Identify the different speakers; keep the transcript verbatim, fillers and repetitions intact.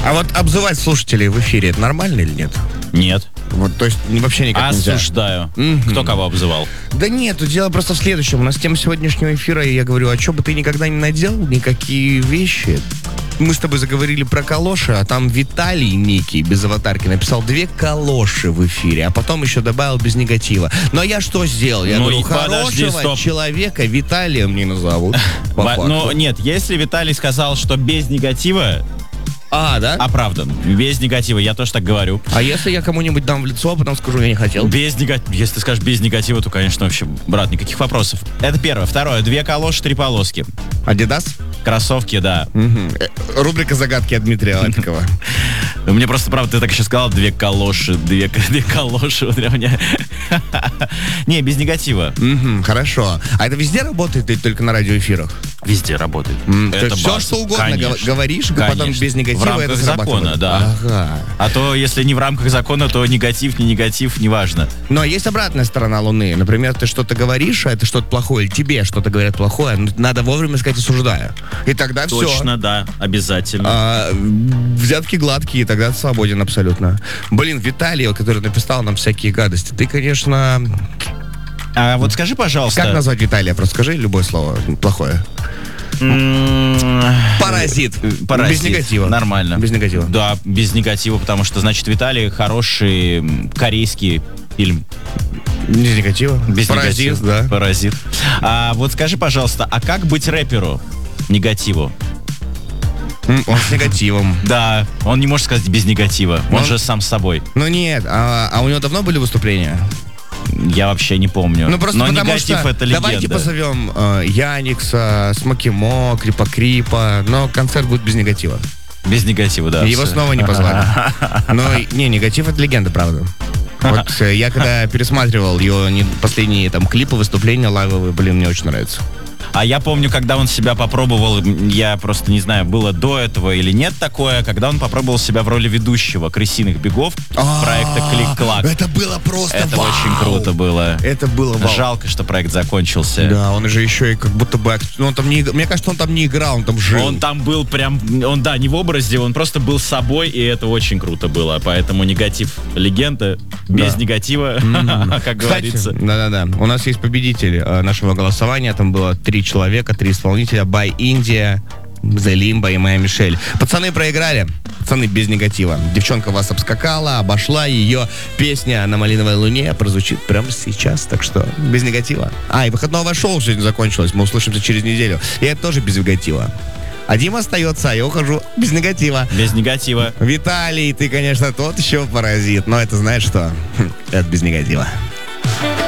Speaker 1: А вот обзывать слушателей в эфире, это нормально или нет?
Speaker 2: Нет.
Speaker 1: Вот, то есть вообще никак нельзя.
Speaker 2: Осуждаю.
Speaker 1: Мгм.
Speaker 2: Кто кого обзывал?
Speaker 1: Да нет, тут дело просто в следующем. У нас тема сегодняшнего эфира, и я говорю, а что бы ты никогда не надел, никакие вещи. Мы с тобой заговорили про калоши, а там Виталий некий без аватарки написал две калоши в эфире, а потом еще добавил без негатива. Но я что сделал? Я
Speaker 2: Ну
Speaker 1: говорю,
Speaker 2: и подожди,
Speaker 1: хорошего
Speaker 2: стоп.
Speaker 1: человека Виталием не назовут. по
Speaker 2: Ва-
Speaker 1: факту.
Speaker 2: Ну, нет, если Виталий сказал, что без негатива,
Speaker 1: А, да?
Speaker 2: оправдан. Без негатива, я тоже так говорю.
Speaker 1: А если я кому-нибудь дам в лицо, а потом скажу, я не хотел?
Speaker 2: Без негатива. Если ты скажешь без негатива, то, конечно, вообще, брат, никаких вопросов. Это первое. Второе. Две калоши, три полоски.
Speaker 1: Адидас?
Speaker 2: Кроссовки, да.
Speaker 1: Мгм. Э, Рубрика «Загадки» от Дмитрия Латикова.
Speaker 2: Мне просто, правда, ты так еще сказал, две калоши, две, две калоши. Вот для меня. Не, без негатива.
Speaker 1: Мгм, хорошо. А это везде работает или только на радиоэфирах?
Speaker 2: Везде работает.
Speaker 1: М, то
Speaker 2: Это
Speaker 1: есть все,
Speaker 2: база.
Speaker 1: что угодно
Speaker 2: Конечно.
Speaker 1: гов- говоришь, и потом
Speaker 2: Конечно.
Speaker 1: без негатива
Speaker 2: В рамках
Speaker 1: это
Speaker 2: закона,
Speaker 1: срабатывает.
Speaker 2: да.
Speaker 1: Ага.
Speaker 2: А то, если не в рамках закона, то негатив, не негатив, неважно.
Speaker 1: Но есть обратная сторона Луны. Например, ты что-то говоришь, а это что-то плохое, или тебе что-то говорят плохое, ну, надо вовремя сказать «осуждаю». И тогда все.
Speaker 2: Точно, да, обязательно.
Speaker 1: А, взятки гладкие, тогда ты свободен абсолютно. Блин, Виталий, который написал нам всякие гадости, ты, конечно...
Speaker 2: А вот скажи, пожалуйста...
Speaker 1: Как назвать Виталия? Просто скажи любое слово плохое.
Speaker 2: м,
Speaker 1: Паразит.
Speaker 2: Паразит.
Speaker 1: Без негатива.
Speaker 2: Нормально.
Speaker 1: Без негатива.
Speaker 2: Да, без негатива, потому что, значит, Виталий хороший м, корейский фильм.
Speaker 1: Без негатива.
Speaker 2: Без
Speaker 1: Паразит,
Speaker 2: негатива.
Speaker 1: да.
Speaker 2: Паразит. А вот скажи, пожалуйста, а как быть рэперу негативу?
Speaker 1: М, Он с негативом.
Speaker 2: Да, он не может сказать без негатива. Он
Speaker 1: Он-
Speaker 2: же сам с собой.
Speaker 1: Ну нет, а, а у него давно были выступления?
Speaker 2: Я вообще не помню.
Speaker 1: Ну просто
Speaker 2: Но
Speaker 1: потому
Speaker 2: негатив
Speaker 1: что
Speaker 2: это легенда.
Speaker 1: давайте позовем э, Яникса, Смокимо, Крипа Крипа, но концерт будет без негатива.
Speaker 2: Без негатива, да.
Speaker 1: Его
Speaker 2: всё.
Speaker 1: снова не позвали. Но не, негатив это легенда, правда. Вот э, я когда пересматривал его не- последние там клипы, выступления лайвовые, блин, мне очень нравится.
Speaker 2: А я помню, когда он себя попробовал, м, я просто не знаю, было до этого или нет такое, когда он попробовал себя в роли ведущего «Крысиных бегов» проекта «Клик-клак».
Speaker 1: Это было просто
Speaker 2: Это
Speaker 1: вау!
Speaker 2: очень круто было.
Speaker 1: Это было вау.
Speaker 2: Жалко, что проект закончился.
Speaker 1: Да, он же еще и как будто бы... ак- Ну, он там не... иг- Мне кажется, он там не играл, он там жил.
Speaker 2: Он там был прям, он, да, не в образе, он просто был собой, и это очень круто было. Поэтому негатив легенда, без
Speaker 1: Да.
Speaker 2: негатива, как
Speaker 1: Кстати,
Speaker 2: говорится.
Speaker 1: да-да-да. У нас есть победитель э, нашего голосования. Там было три человека, три исполнителя. By India, The Limbo и Моя Мишель. Пацаны проиграли. Пацаны без негатива. Девчонка вас обскакала, обошла. Ее песня «На малиновой луне» прозвучит прямо сейчас. Так что без негатива. А, и выходного шоу сегодня закончилось. Мы услышимся через неделю. И это тоже без негатива. А Дима остается, а я ухожу без негатива.
Speaker 2: Без негатива.
Speaker 1: Виталий, ты, конечно, тот еще паразит. Но это знаешь что? Это без негатива.